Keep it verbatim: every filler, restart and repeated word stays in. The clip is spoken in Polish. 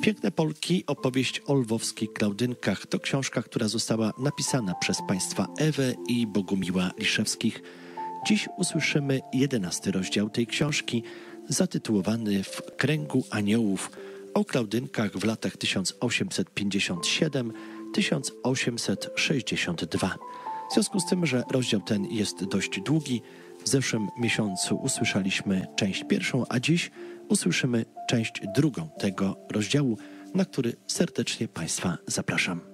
Piękne Polki, opowieść o lwowskich Klaudynkach to książka, która została napisana przez państwa Ewę i Bogumiła Liszewskich. Dziś usłyszymy jedenasty rozdział tej książki, zatytułowany W kręgu aniołów, o Klaudynkach w latach tysiąc osiemset pięćdziesiąt siedem do tysiąc osiemset sześćdziesiąt dwa. W związku z tym, że rozdział ten jest dość długi, w zeszłym miesiącu usłyszeliśmy część pierwszą, a dziś usłyszymy część drugą tego rozdziału, na który serdecznie Państwa zapraszam.